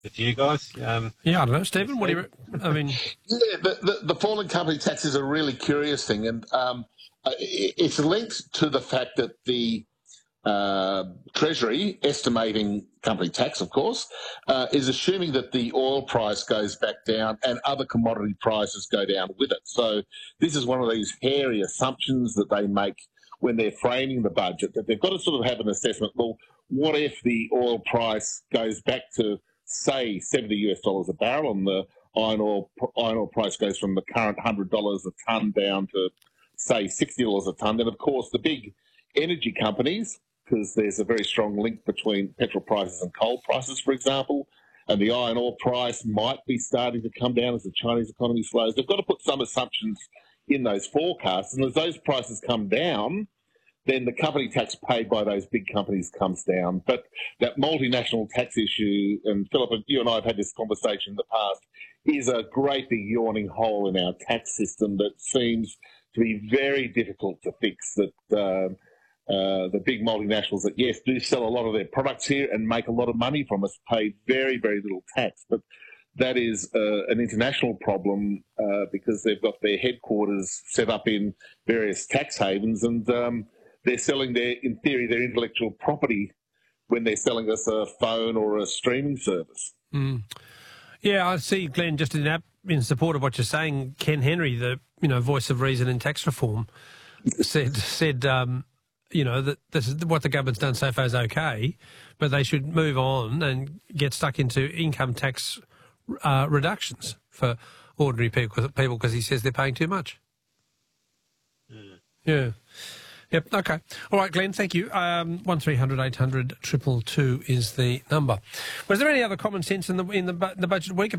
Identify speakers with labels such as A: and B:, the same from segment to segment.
A: with you guys.
B: Yeah, I don't know, Stephen. What do you? I mean,
C: Yeah, the falling company tax is a really curious thing, and it's linked to the fact that the Treasury, estimating company tax, of course, is assuming that the oil price goes back down and other commodity prices go down with it. So this is one of these hairy assumptions that they make when they're framing the budget, that they've got to sort of have an assessment, well, what if the oil price goes back to, say, $70 a barrel and the iron oil price goes from the current $100 a tonne down to, say, $60 a tonne? Then, of course, the big energy companies, because there's a very strong link between petrol prices and coal prices, for example, and the iron ore price might be starting to come down as the Chinese economy slows. They've got to put some assumptions in those forecasts, and as those prices come down, then the company tax paid by those big companies comes down. But that multinational tax issue, and Philip, you and I have had this conversation in the past, is a great big yawning hole in our tax system that seems to be very difficult to fix. That the big multinationals that, yes, do sell a lot of their products here and make a lot of money from us, pay very, very little tax. But that is an international problem because they've got their headquarters set up in various tax havens, and they're selling in theory, their intellectual property when they're selling us a phone or a streaming service.
B: Mm. Yeah, I see, Glenn, just in support of what you're saying, Ken Henry, the voice of reason in tax reform, said that this is what the government's done so far is okay, but they should move on and get stuck into income tax reductions for ordinary people because he says they're paying too much.
A: Mm.
B: Yeah. Yep. Okay. All right, Glenn. Thank you. 1300 800 222 is the number. Was there any other common sense in the budget week?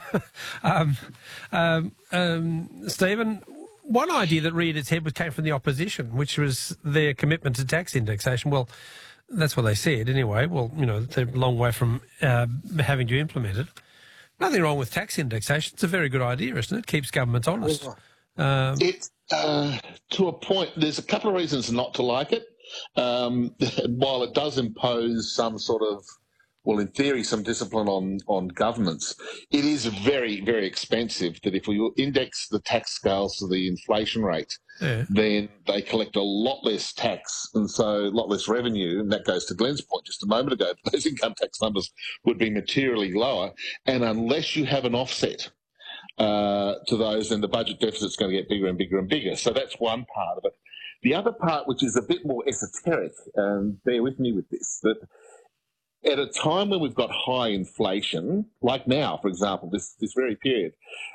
B: Stephen, one idea that reared its head came from the opposition, which was their commitment to tax indexation. Well, that's what they said anyway. Well, they're a long way from having to implement it. Nothing wrong with tax indexation. It's a very good idea, isn't it? Keeps governments honest.
C: It's to a point. There's a couple of reasons not to like it. While it does impose some sort of, well, in theory, some discipline on governments, it is very, very expensive. That if we index the tax scales to the inflation rate, then they collect a lot less tax and so a lot less revenue. And that goes to Glenn's point just a moment ago. Those income tax numbers would be materially lower. And unless you have an offset to those, then the budget deficit's going to get bigger and bigger and bigger. So that's one part of it. The other part, which is a bit more esoteric, and bear with me with this, that at a time when we've got high inflation, like now, for example, this very period,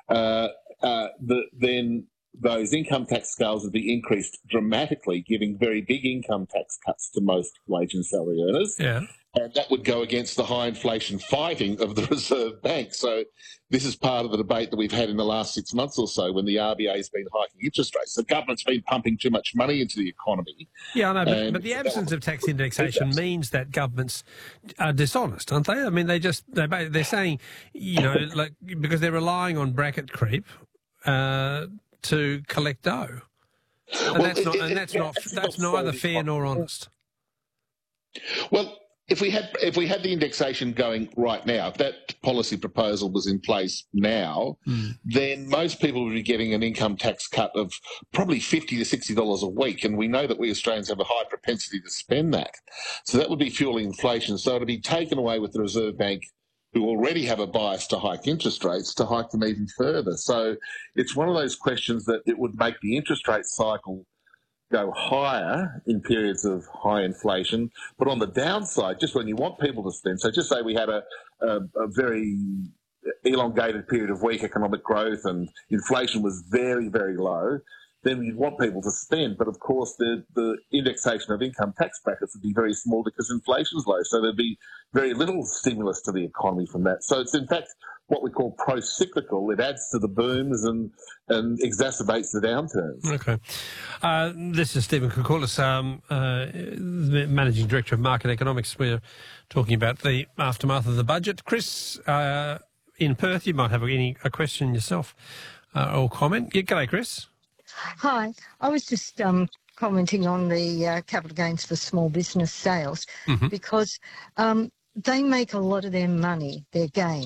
C: then those income tax scales would be increased dramatically, giving very big income tax cuts to most wage and salary earners.
B: Yeah.
C: And that would go against the high inflation fighting of the Reserve Bank. So this is part of the debate that we've had in the last 6 months or so when the RBA has been hiking interest rates. The government's been pumping too much money into the economy.
B: Yeah, I know, but the absence of tax indexation means that governments are dishonest, aren't they? I mean, they're saying, because they're relying on bracket creep to collect dough. And that's neither fair nor honest.
C: Well, if we had the indexation going right now, if that policy proposal was in place now, then most people would be getting an income tax cut of probably $50 to $60 a week, and we know that we Australians have a high propensity to spend that. So that would be fueling inflation. So it would be taken away with the Reserve Bank, who already have a bias to hike interest rates, to hike them even further. So it's one of those questions that it would make the interest rate cycle go higher in periods of high inflation, but on the downside, just when you want people to spend, so just say we had a very elongated period of weak economic growth and inflation was very, very low, then you'd want people to spend. But of course, the indexation of income tax brackets would be very small because inflation's low, so there'd be very little stimulus to the economy from that. So it's in fact what we call pro-cyclical. It adds to the booms and exacerbates the downturns.
B: Okay. This is Stephen Koukoulas, the Managing Director of Market Economics. We're talking about the aftermath of the budget. Chris, in Perth, you might have a question yourself or comment. Yeah, g'day, Chris.
D: Hi. I was just commenting on the capital gains for small business sales because they make a lot of their money, their gain,